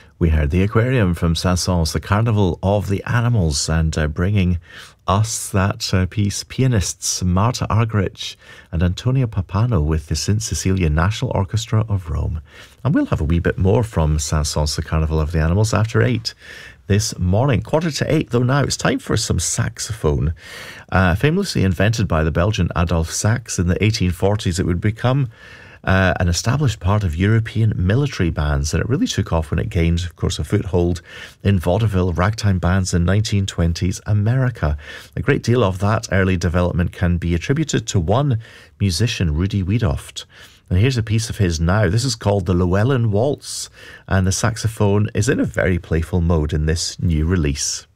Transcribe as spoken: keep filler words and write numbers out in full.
We heard the Aquarium from Saint-Saëns, the Carnival of the Animals, and uh, bringing us that uh, piece, pianists Marta Argerich and Antonio Pappano with the Saint Cecilia National Orchestra of Rome. And we'll have a wee bit more from Saint-Saëns, the Carnival of the Animals, after eight this morning. Quarter to eight, though, now it's time for some saxophone. Uh, famously invented by the Belgian Adolphe Sax in the eighteen forties, it would become Uh, an established part of European military bands, and it really took off when it gained, of course, a foothold in vaudeville ragtime bands in nineteen twenties America. A great deal of that early development can be attributed to one musician, Rudy Wiedoeft. And here's a piece of his now. This is called the Llewellyn Waltz, and the saxophone is in a very playful mode in this new release.